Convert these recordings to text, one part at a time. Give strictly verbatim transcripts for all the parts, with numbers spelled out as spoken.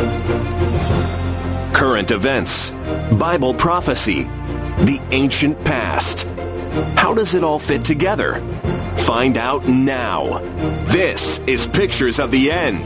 Current events, Bible prophecy, the ancient past. How does it all fit together? Find out now. This is Pictures of the End.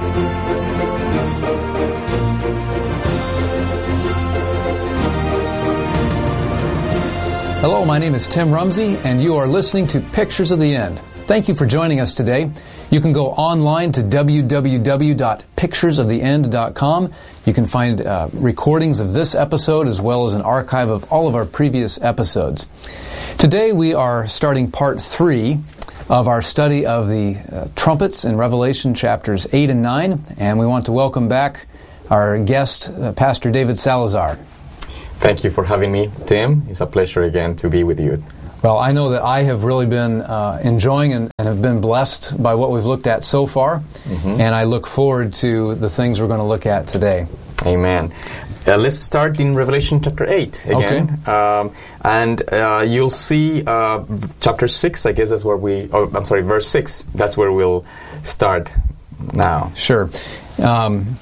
Hello, my name is Tim Rumsey, and you are listening to Pictures of the End. Thank you for joining us today. You can go online to w w w dot pictures of the end dot com. You can find uh, recordings of this episode as well as an archive of all of our previous episodes. Today we are starting part three of our study of the uh, trumpets in Revelation chapters eight and nine, and we want to welcome back our guest, uh, Pastor David Salazar. Thank you for having me, Tim. It's a pleasure again to be with you. Well, I know that I have really been uh, enjoying and, and have been blessed by what we've looked at so far, mm-hmm. and I look forward to the things we're going to look at today. Amen. Uh, let's start in Revelation chapter eight again. Okay. Um, and uh, you'll see uh, chapter six, I guess that's where we, oh, I'm sorry, verse six. That's where we'll start now. Sure. Um,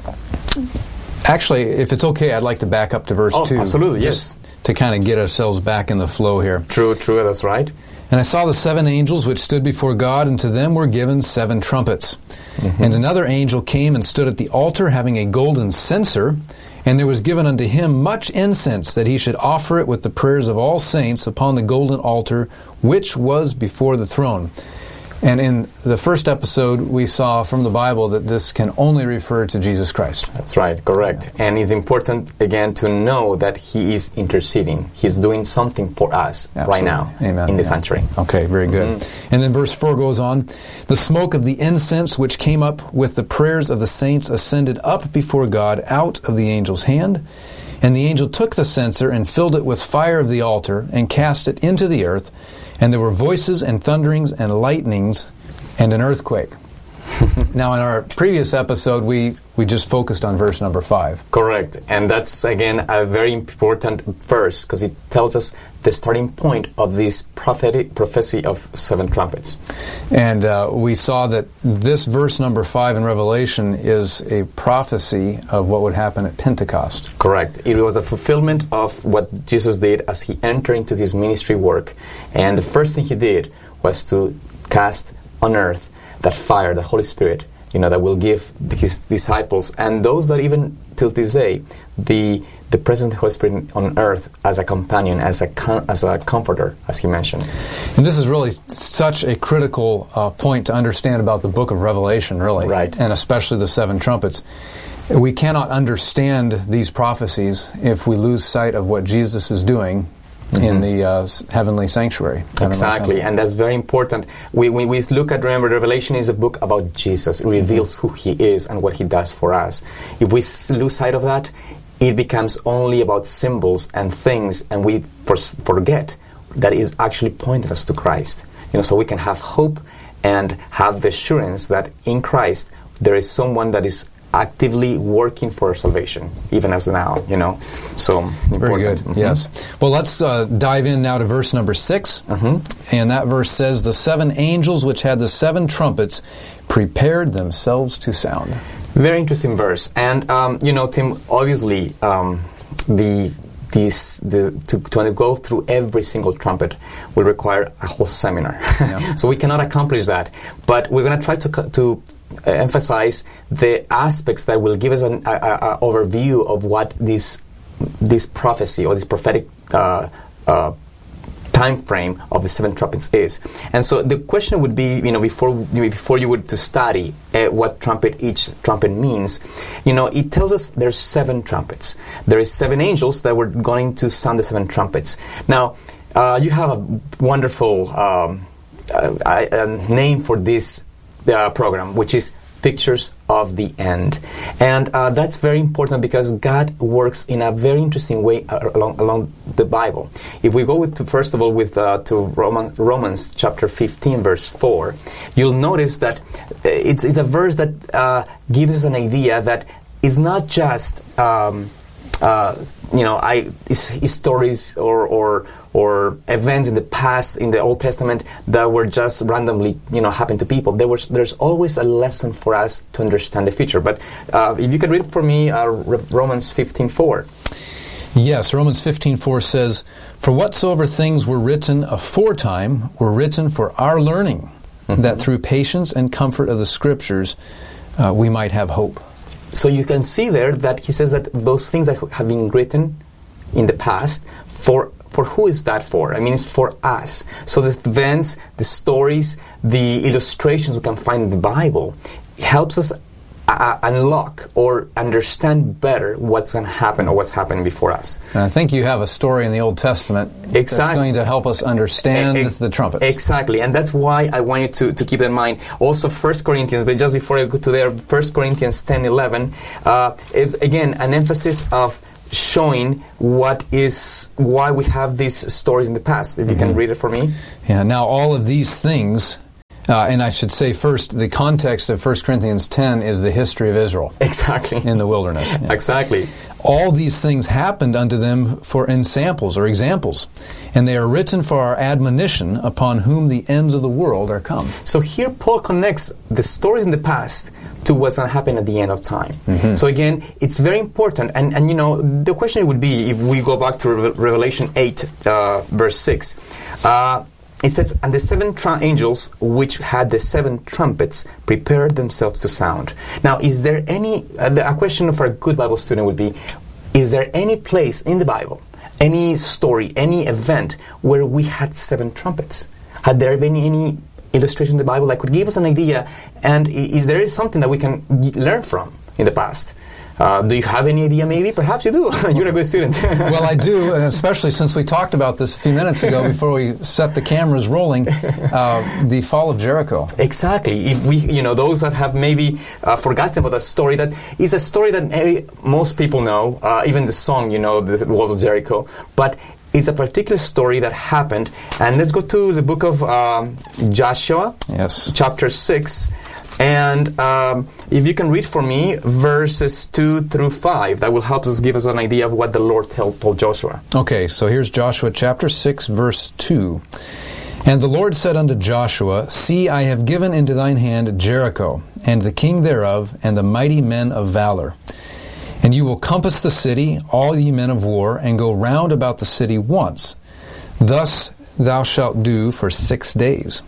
actually, if it's okay, I'd like to back up to verse oh, two. Absolutely, yes. To kind of get ourselves back in the flow here. True, true, that's right. And I saw the seven angels which stood before God, and to them were given seven trumpets. Mm-hmm. And another angel came and stood at the altar, having a golden censer, and there was given unto him much incense, that he should offer it with the prayers of all saints upon the golden altar, which was before the throne. And in the first episode, we saw from the Bible that this can only refer to Jesus Christ. That's right, correct. Yeah. And it's important, again, to know that He is interceding. He's doing something for us Absolutely. Right now Amen. In the yeah. sanctuary. Okay, very good. Mm-hmm. And then verse four goes on, the smoke of the incense which came up with the prayers of the saints ascended up before God out of the angel's hand. And the angel took the censer and filled it with fire of the altar and cast it into the earth. And there were voices and thunderings and lightnings and an earthquake. Now, in our previous episode, we, we just focused on verse number five. Correct. And that's, again, a very important verse because it tells us the starting point of this prophetic prophecy of seven trumpets. And uh, we saw that this verse number five in Revelation is a prophecy of what would happen at Pentecost. Correct. It was a fulfillment of what Jesus did as He entered into His ministry work. And the first thing He did was to cast on earth that fire, the Holy Spirit, you know, that will give His disciples and those that even till this day, the the presence of the Holy Spirit on earth as a companion, as a com- as a comforter, as He mentioned. And this is really such a critical uh, point to understand about the book of Revelation, really. Right. And especially the seven trumpets. We cannot understand these prophecies if we lose sight of what Jesus is doing Mm-hmm. in the uh, heavenly sanctuary. Exactly, and that's very important. We, we we look at, remember, Revelation is a book about Jesus. It reveals mm-hmm. who He is and what He does for us. If we lose sight of that, it becomes only about symbols and things, and we for, forget that it is actually pointing us to Christ. You know, so we can have hope and have the assurance that in Christ there is someone that is actively working for salvation, even as now, you know. So, important. Very good, mm-hmm. yes. Well, let's uh, dive in now to verse number six. Mm-hmm. And that verse says, the seven angels which had the seven trumpets prepared themselves to sound. Very interesting verse. And, um, you know, Tim, obviously, um, the... These, the, to, to go through every single trumpet will require a whole seminar. Yeah. So we cannot accomplish that. But we're going to try to to uh, emphasize the aspects that will give us an a, a, a overview of what this this prophecy or this prophetic uh, uh, time frame of the seven trumpets is. And so the question would be, you know, before before you would to study uh, what trumpet each trumpet means, you know, it tells us there's seven trumpets. There is seven angels that were going to sound the seven trumpets. Now, uh, you have a wonderful um, uh, uh, name for this uh, program, which is Pictures of the End. And uh, that's very important because God works in a very interesting way uh, along along the Bible. If we go with to, first of all with uh, to Roman, Romans chapter fifteen verse four, you'll notice that it's, it's a verse that uh, gives us an idea that it's not just um, uh, you know, I stories or or or events in the past in the Old Testament that were just randomly, you know, happened to people. There was there's always a lesson for us to understand the future. But uh, if you could read for me uh, Romans fifteen four. Yes, Romans fifteen four says, "For whatsoever things were written aforetime were written for our learning, mm-hmm. that through patience and comfort of the Scriptures uh, we might have hope." So you can see there that he says that those things that have been written in the past, for for who is that for? I mean, it's for us. So the events, the stories, the illustrations we can find in the Bible helps us uh, unlock or understand better what's going to happen or what's happening before us. And I think you have a story in the Old Testament exactly. that's going to help us understand e- e- the trumpets. Exactly, and that's why I want you to, to keep that in mind. Also, First Corinthians, but just before I go to there, First Corinthians ten eleven uh, is, again, an emphasis of showing what is why we have these stories in the past. If you mm-hmm. can read it for me. Yeah, now all of these things... Uh, and I should say first, the context of First Corinthians ten is the history of Israel. Exactly. In the wilderness. Yeah. Exactly. All these things happened unto them for in samples or examples, and they are written for our admonition, upon whom the ends of the world are come. So here Paul connects the stories in the past to what's going to happen at the end of time. Mm-hmm. So again, it's very important. And, and you know, the question would be, if we go back to Re- Revelation eight, uh, verse six, uh, it says, "And the seven tr- angels which had the seven trumpets prepared themselves to sound." Now, is there any, uh, the, a question for a good Bible student would be, is there any place in the Bible, any story, any event where we had seven trumpets? Had there been any illustration in the Bible that could give us an idea? And is there something that we can learn from in the past? Uh, do you have any idea maybe? Perhaps you do. You're a good student. Well, I do, especially since we talked about this a few minutes ago before we set the cameras rolling, uh, the fall of Jericho. Exactly. If we, you know, those that have maybe uh, forgotten about that story, that is a story that very, most people know, uh, even the song, you know, the walls of Jericho, but it's a particular story that happened. And let's go to the book of um, Joshua, yes, chapter six. And um, if you can read for me verses two through five, that will help us give us an idea of what the Lord tell, told Joshua. Okay, so here's Joshua chapter six, verse two. "And the Lord said unto Joshua, See, I have given into thine hand Jericho, and the king thereof, and the mighty men of valor. And you will compass the city, all ye men of war, and go round about the city once. Thus thou shalt do for six days.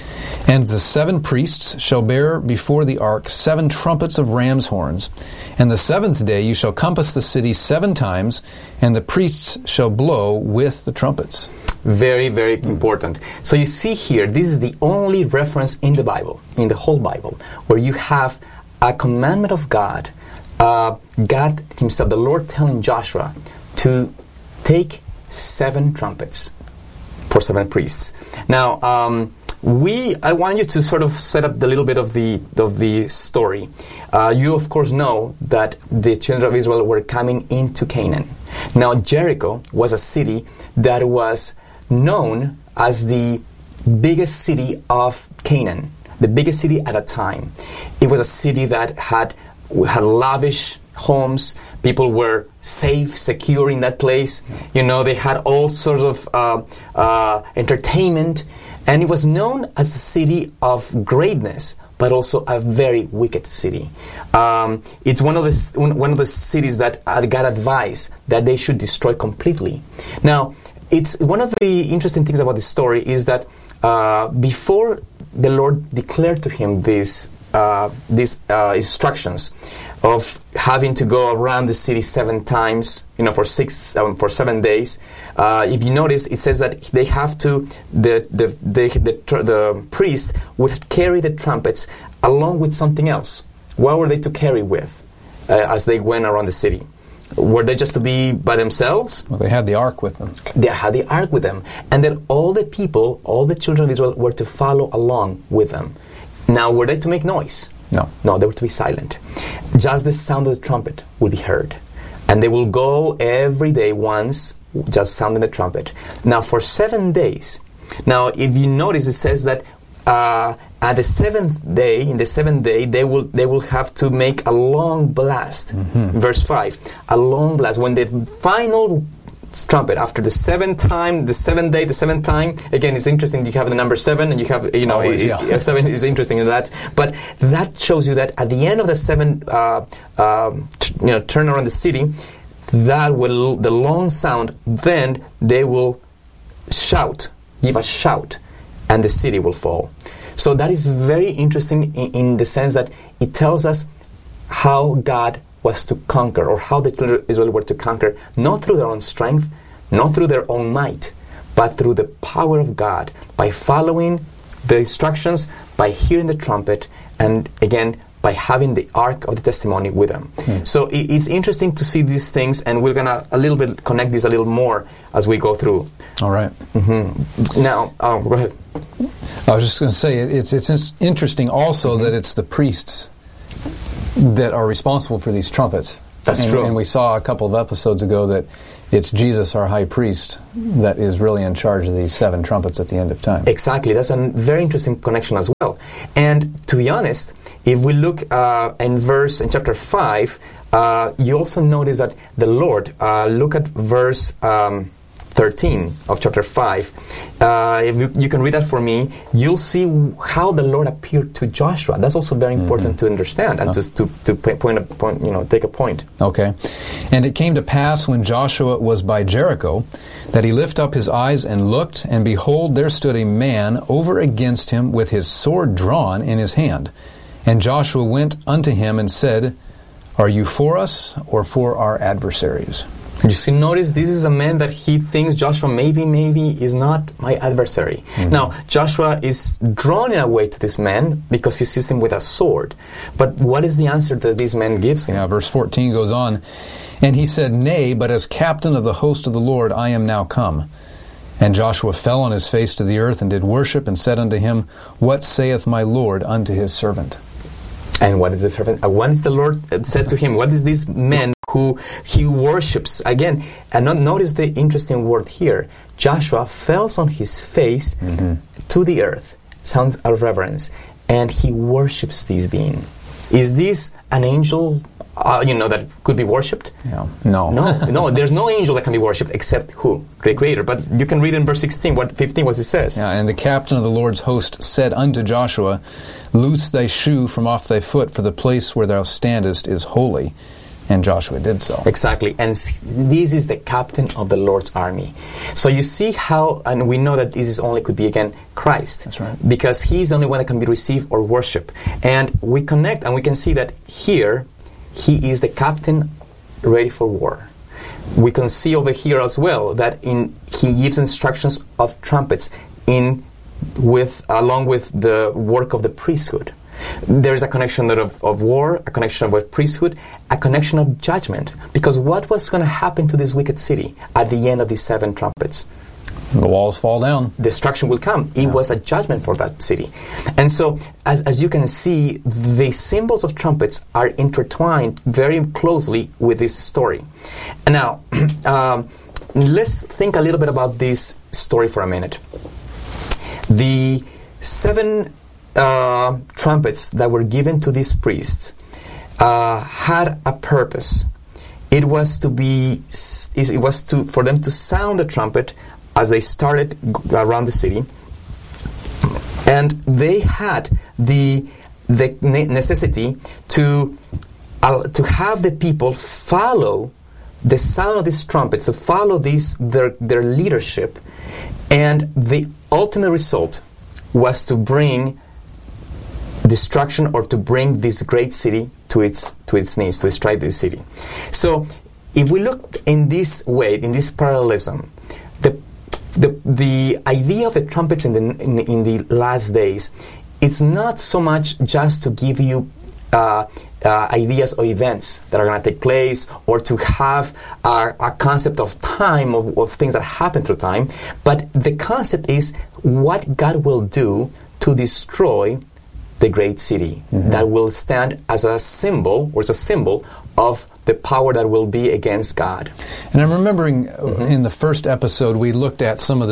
And the seven priests shall bear before the ark seven trumpets of ram's horns. And the seventh day you shall compass the city seven times, and the priests shall blow with the trumpets." Very, very important. So you see here, this is the only reference in the Bible, in the whole Bible, where you have a commandment of God, uh, God himself, the Lord telling Joshua to take seven trumpets for seven priests. Now, um, We, I want you to sort of set up the little bit of the of the story. Uh, you, of course, know that the children of Israel were coming into Canaan. Now, Jericho was a city that was known as the biggest city of Canaan, the biggest city at a time. It was a city that had had lavish homes. People were safe, secure in that place. You know, they had all sorts of uh, uh, entertainment. And it was known as a city of greatness, but also a very wicked city. Um, it's one of the one of the cities that God advised that they should destroy completely. Now, it's one of the interesting things about this story is that uh, before the Lord declared to him these uh, these uh, instructions of having to go around the city seven times, you know, for six, um, for seven days. Uh, if you notice, it says that they have to, the the the, the, tr- the priest would carry the trumpets along with something else. What were they to carry with uh, as they went around the city? Were they just to be by themselves? Well, they had the ark with them. They had the ark with them. And then all the people, all the children of Israel were to follow along with them. Now, were they to make noise? No. No, they were to be silent. Just the sound of the trumpet will be heard. And they will go every day once, just sounding the trumpet. Now, for seven days. Now, if you notice, it says that uh, at the seventh day, in the seventh day, they will they will have to make a long blast. Mm-hmm. Verse five, a long blast. When the final trumpet, after the seventh time, the seventh day, the seventh time, again, it's interesting, you have the number seven, and you have, you know, Always, it, yeah. it, seven is interesting in that, but that shows you that at the end of the seven, uh, uh, t- you know, turn around the city, that will, the long sound, then they will shout, give a shout, and the city will fall. So that is very interesting in, in the sense that it tells us how God was to conquer, or how the children of Israel were to conquer, not through their own strength, not through their own might, but through the power of God, by following the instructions, by hearing the trumpet, and again, by having the Ark of the Testimony with them. Mm. So it, it's interesting to see these things, and we're going to a little bit connect this a little more as we go through. All right. Mm-hmm. Now, oh, go ahead. I was just going to say, it's it's interesting also mm-hmm. that it's the priests that are responsible for these trumpets. That's and, true. And we saw a couple of episodes ago that it's Jesus, our high priest, that is really in charge of these seven trumpets at the end of time. Exactly. That's a very interesting connection as well. And to be honest, if we look uh, in verse, in chapter five, uh, you also notice that the Lord, uh, look at verse um, thirteen of chapter five. Uh, if you, you can read that for me, you'll see how the Lord appeared to Joshua. That's also very important mm-hmm. to understand and oh. to, to, to point a point, you know, take a point. Okay. And it came to pass when Joshua was by Jericho that he lifted up his eyes and looked, and behold, there stood a man over against him with his sword drawn in his hand. And Joshua went unto him and said, Are you for us or for our adversaries? You see, notice this is a man that he thinks Joshua maybe, maybe is not my adversary. Mm-hmm. Now, Joshua is drawn in a way to this man because he sees him with a sword. But what is the answer that this man gives him? Yeah, verse fourteen goes on, And he said, Nay, but as captain of the host of the Lord I am now come. And Joshua fell on his face to the earth and did worship and said unto him, What saith my Lord unto his servant? And what is the servant? Uh, what is the Lord said to him? What is this man who he worships? Again, and notice the interesting word here. Joshua falls on his face mm-hmm. to the earth. Sounds of reverence. And he worships this being. Is this an angel, uh, you know, that could be worshipped? No. No. No, no. There's no angel that can be worshipped except who? The Creator. But you can read in verse sixteen, what fifteen, what it says. Yeah, and the captain of the Lord's host said unto Joshua, Loose thy shoe from off thy foot, for the place where thou standest is holy. And Joshua did so. Exactly. And this is the captain of the Lord's army. So you see how, and we know that this is only could be, again, Christ. That's right. Because he's the only one that can be received or worshipped. And we connect, and we can see that here, he is the captain ready for war. We can see over here as well that in he gives instructions of trumpets in with along with the work of the priesthood. There is a connection that of, of war, a connection with priesthood, a connection of judgment. Because what was going to happen to this wicked city at the end of these seven trumpets? The walls fall down. Destruction will come. It yeah. was a judgment for that city. And so, as, as you can see, the symbols of trumpets are intertwined very closely with this story. And now, um, let's think a little bit about this story for a minute. The seven uh, trumpets that were given to these priests uh, had a purpose. It was to be, it was to for them to sound the trumpet as they started around the city, and they had the the necessity to uh, to have the people follow the sound of these trumpets, to follow these their their leadership, and the ultimate result was to bring destruction, or to bring this great city to its to its knees, to destroy this city. So, if we look in this way, in this parallelism, the The the idea of the trumpets in the in, in the last days, it's not so much just to give you uh, uh, ideas or events that are going to take place, or to have a, a concept of time, of, of things that happen through time, but the concept is what God will do to destroy the great city mm-hmm. that will stand as a symbol, or as a symbol of the power that will be against God. And I'm remembering mm-hmm. in the first episode we looked at some of the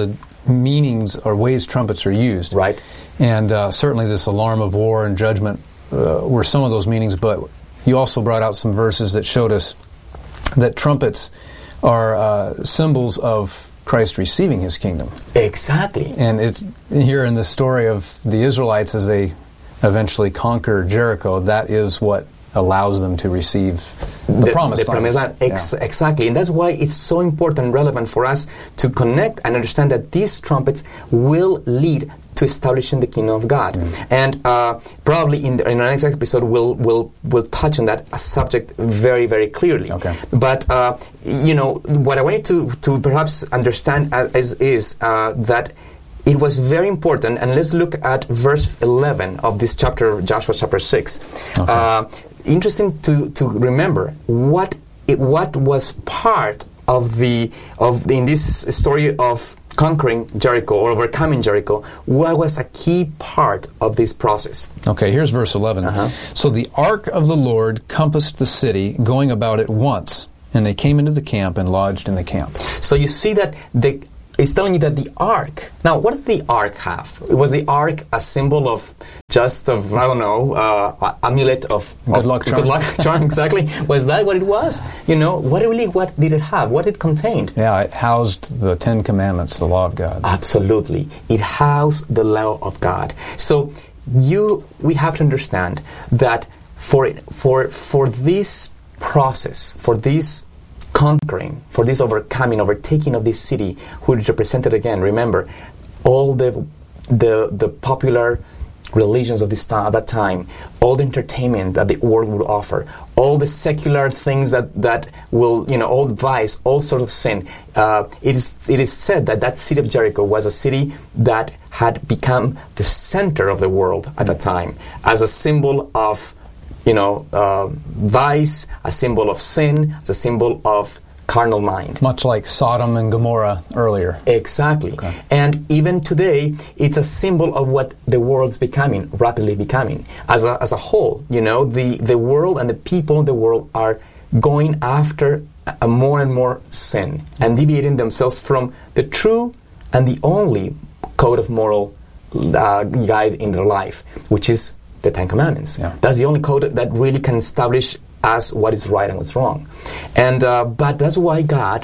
meanings or ways trumpets are used. Right. And uh, certainly this alarm of war and judgment uh, were some of those meanings, but you also brought out some verses that showed us that trumpets are uh, symbols of Christ receiving His kingdom. Exactly. And it's here in the story of the Israelites as they eventually conquer Jericho, that is what allows them to receive the, the promised the promised land. Ex- yeah. Exactly. And that's why it's so important and relevant for us to connect and understand that these trumpets will lead to establishing the kingdom of God. Mm. And uh, probably in, the, in our next episode, we'll, we'll, we'll touch on that subject very, very clearly. Okay. But, uh, you know, what I want you to, to perhaps understand as, is uh, that it was very important, and let's look at verse eleven of this chapter, Joshua chapter six. Okay. Uh, interesting to, to remember what it, what was part of the of the, in this story of conquering Jericho or overcoming Jericho. What was a key part of this process? Okay, here's verse eleven. Uh-huh. So the ark of the Lord compassed the city, going about it once, and they came into the camp and lodged in the camp. So you see that the it's telling you that the ark. Now, what does the ark have? Was the ark a symbol of just of I don't know uh, amulet of, of good luck charm? Good luck charm, exactly. Was that what it was? You know, what really? What did it have? What it contained? Yeah, it housed the Ten Commandments, the law of God. Absolutely, it housed the law of God. So you, we have to understand that for for for this process, for this conquering, for this overcoming, overtaking of this city, who is represented again. Remember, all the the the popular religions of this time, at that time, all the entertainment that the world would offer, all the secular things that, that will, you know, all vice, all sorts of sin. Uh, it is it is said that that city of Jericho was a city that had become the center of the world at that time, as a symbol of, you know, uh, vice, a symbol of sin, as a symbol of carnal mind. Much like Sodom and Gomorrah earlier. Exactly. Okay. And even today, it's a symbol of what the world's becoming, rapidly becoming. As a, as a whole, you know, the, the world and the people in the world are going after a more and more sin and deviating themselves from the true and the only code of moral uh, guide in their life, which is the Ten Commandments. Yeah. That's the only code that really can establish as what is right and what's wrong. And uh, but that's why God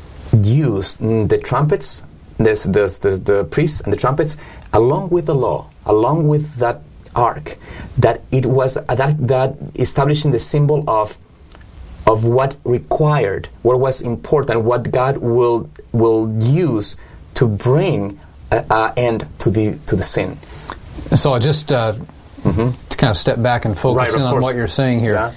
used mm, the trumpets, this, the, the, the priests and the trumpets, along with the law, along with that ark, that it was uh, that, that establishing the symbol of of what required, what was important, what God will will use to bring an uh, end to the to the sin. So I just uh, mm-hmm. to kind of step back and focus right, in on course. what you're saying here. Yeah.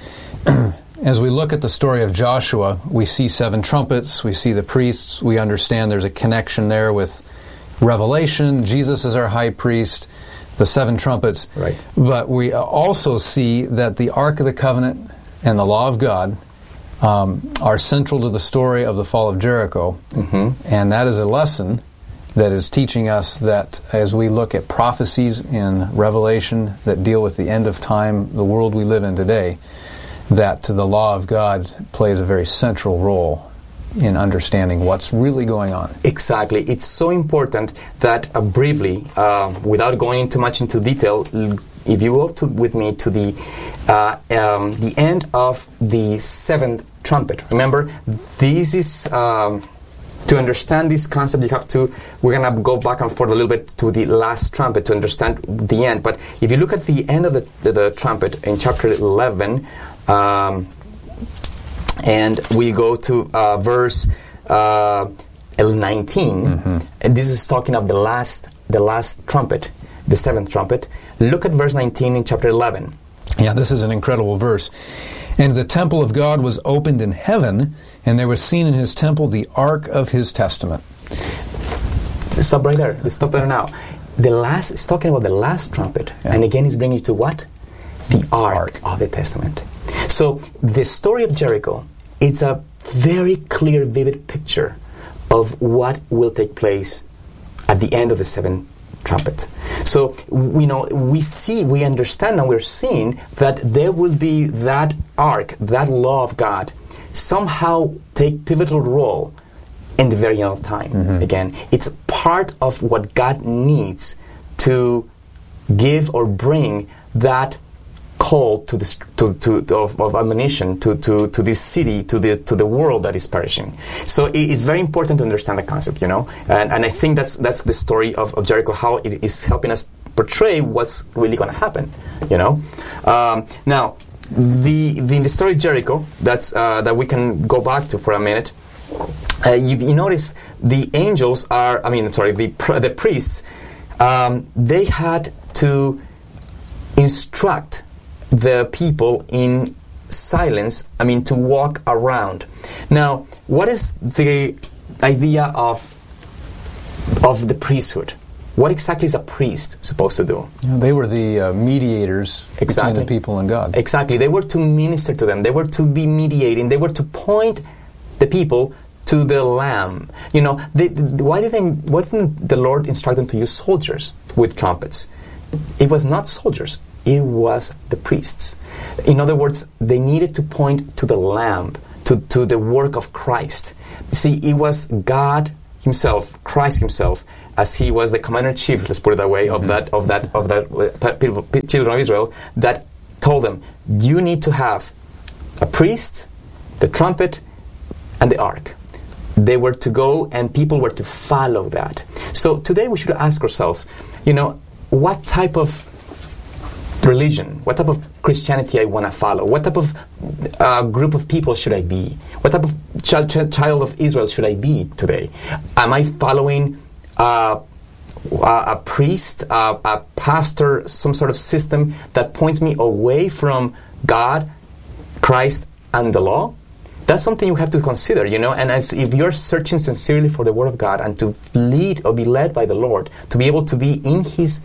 As we look at the story of Joshua, we see seven trumpets, we see the priests, we understand there's a connection there with Revelation, Jesus is our high priest, the seven trumpets. Right. But we also see that the Ark of the Covenant and the law of God um, are central to the story of the fall of Jericho. Mm-hmm. And that is a lesson that is teaching us that as we look at prophecies in Revelation that deal with the end of time, the world we live in today, that the law of God plays a very central role in understanding what's really going on. Exactly. It's so important that uh, briefly, uh, without going into much into detail, if you go to, with me to the uh, um, the end of the seventh trumpet. Remember, this is um, to understand this concept. You have to. We're gonna go back and forth a little bit to the last trumpet to understand the end. But if you look at the end of the the, the trumpet in chapter eleven. Um, and we go to uh, verse uh, nineteen, mm-hmm. and this is talking of the last, the last trumpet, the seventh trumpet. Look at verse nineteen in chapter eleven. Yeah, this is an incredible verse. And the temple of God was opened in heaven, and there was seen in his temple the ark of his testament. Stop right there. Let's stop there now. The last, it's talking about the last trumpet, yeah. And again, he's bringing you to what? The ark, ark of the testament. So the story of Jericho, it's a very clear, vivid picture of what will take place at the end of the seventh trumpet. So, you know, we see, we understand, and we're seeing that there will be that ark, that law of God, somehow take pivotal role in the very end of time. Mm-hmm. Again, it's part of what God needs to give or bring that call to this to, to, to of, of admonition to, to, to this city, to the to the world that is perishing. So it, it's very important to understand the concept, you know, and and I think that's that's the story of, of Jericho, how it is helping us portray what's really going to happen, you know. Um, now, the, the the story of Jericho, that's uh, that we can go back to for a minute. Uh, you, you notice the angels are, I mean, sorry, the pr- the priests, um, they had to instruct the people in silence, I mean, to walk around. Now, what is the idea of of the priesthood? What exactly is a priest supposed to do? You know, they were the uh, mediators exactly. between the people and God. Exactly. They were to minister to them. They were to be mediating. They were to point the people to the Lamb. You know, they, why didn't why didn't the Lord instruct them to use soldiers with trumpets? It was not soldiers. It was the priests. In other words, they needed to point to the Lamb, to, to the work of Christ. See, it was God Himself, Christ Himself, as He was the commander-in-chief, let's put it that way, mm-hmm. of that of that of that uh, people, children of Israel, that told them, you need to have a priest, the trumpet, and the ark. They were to go, and people were to follow that. So today we should ask ourselves, you know, what type of religion, what type of Christianity I want to follow, what type of uh, group of people should I be, what type of ch- ch- child of Israel should I be today? Am I following uh, a, a priest, uh, a pastor, some sort of system that points me away from God, Christ, and the law? That's something you have to consider, you know, and as if you're searching sincerely for the Word of God and to lead or be led by the Lord, to be able to be in His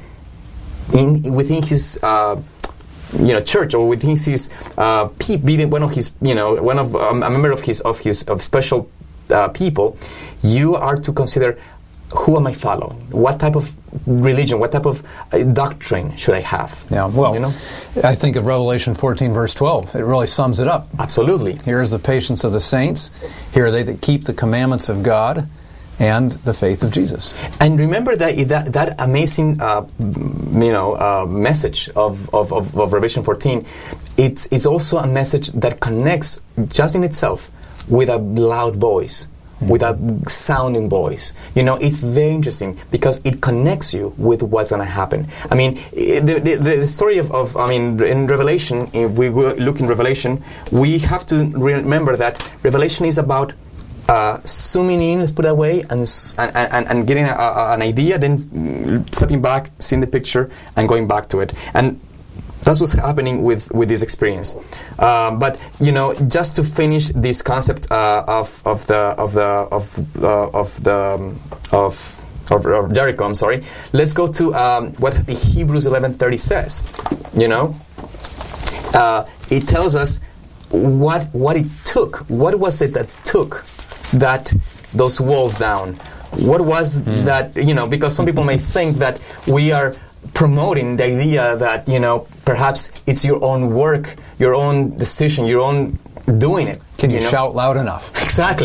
In within his, uh, you know, church, or within his, uh, pe- being one of his, you know, one of um, a member of his of his of special uh, people, you are to consider, who am I following? What type of religion? What type of uh, doctrine should I have? Yeah, well, you know, I think of Revelation fourteen, verse twelve. It really sums it up. Absolutely. Here is the patience of the saints. Here are they that keep the commandments of God and the faith of Jesus. And remember that that, that amazing, uh, you know, uh, message of, of, of, of Revelation fourteen. It's it's also a message that connects just in itself with a loud voice, mm-hmm. with a sounding voice. You know, it's very interesting because it connects you with what's going to happen. I mean, the, the, the story of, of, I mean, in Revelation, if we look in Revelation, we have to remember that Revelation is about Uh, zooming in, let's put it that way, and and, and getting a, a, an idea, then stepping back, seeing the picture, and going back to it. And that's what's happening with, with this experience. Uh, but you know, just to finish this concept uh, of of the of the of uh, of the um, of, of of Jericho, I'm sorry. Let's go to um, what Hebrews eleven thirty says. You know, uh, it tells us what what it took. What was it that took that those walls down? What was mm. that, you know, because some people may think that we are promoting the idea that, you know, perhaps it's your own work, your own decision, your own doing it. Can you, you know? Shout loud enough? Exactly.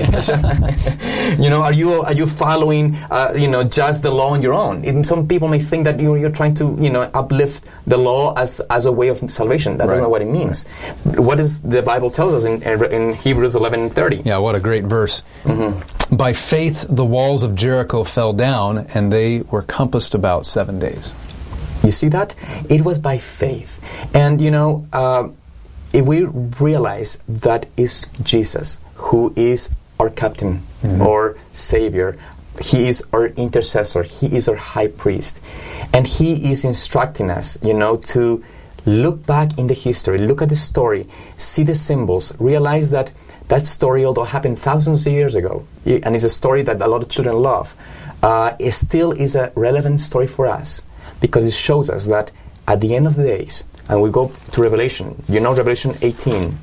You know, are you are you following, uh, you know, just the law on your own? And some people may think that you, you're trying to, you know, uplift the law as, as a way of salvation. That's right. Not what it means. Right. What does the Bible tells us in, in Hebrews eleven thirty? Yeah, what a great verse. Mm-hmm. By faith, the walls of Jericho fell down, and they were compassed about seven days. You see that? It was by faith. And, you know, uh, if we realize that it's Jesus who is our captain, mm-hmm. or Savior, He is our intercessor, He is our high priest, and He is instructing us, you know, to look back in the history, look at the story, see the symbols, realize that that story, although happened thousands of years ago, and it's a story that a lot of children love, uh, it still is a relevant story for us, because it shows us that at the end of the days, and we go to Revelation, you know, Revelation eighteen,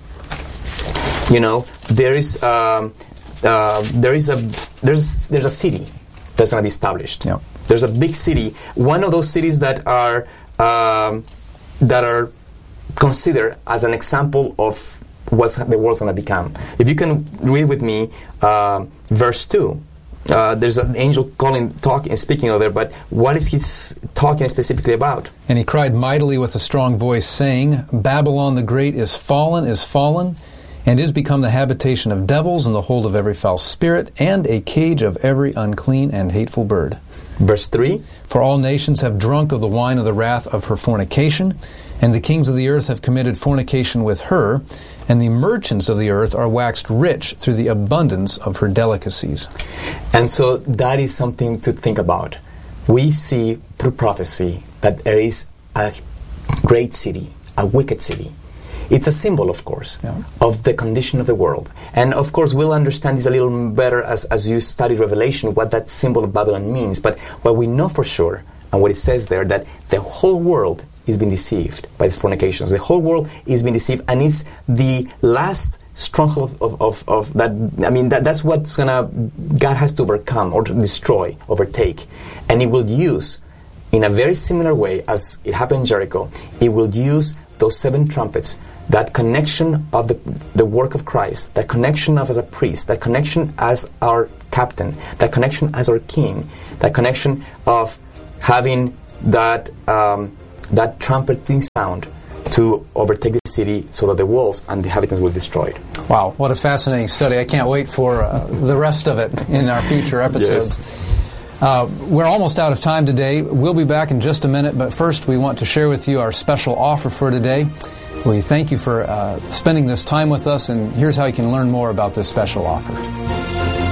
you know, there is um, uh, there is a there's there's a city that's going to be established. Yeah. There's a big city, one of those cities that are um, that are considered as an example of what the world's going to become. If you can read with me uh, verse two, uh, there's an angel calling, talking, speaking over there, but what is he talking specifically about? And he cried mightily with a strong voice, saying, Babylon the Great is fallen, is fallen, and is become the habitation of devils, and the hold of every foul spirit, and a cage of every unclean and hateful bird. Verse three, For all nations have drunk of the wine of the wrath of her fornication, and the kings of the earth have committed fornication with her, and the merchants of the earth are waxed rich through the abundance of her delicacies. And so that is something to think about. We see through prophecy that there is a great city, a wicked city. It's a symbol, of course, yeah. of the condition of the world. And of course, we'll understand this a little better as, as you study Revelation, what that symbol of Babylon means. But what we know for sure, and what it says there, that the whole world is being deceived by these fornications. The whole world is being deceived, and it's the last stronghold of, of, of, of that. I mean, that, that's what's gonna God has to overcome or to destroy, overtake. And it will use, in a very similar way as it happened in Jericho, it will use those seven trumpets, that connection of the, the work of Christ, that connection of as a priest, that connection as our captain, that connection as our king, that connection of having that um, that trumpeting sound to overtake the city so that the walls and the inhabitants will be destroyed. Wow, what a fascinating study. I can't wait for uh, the rest of it in our future episodes. Yes. Uh, we're almost out of time today. We'll be back in just a minute, but first we want to share with you our special offer for today. We thank you for uh, spending this time with us, and here's how you can learn more about this special offer.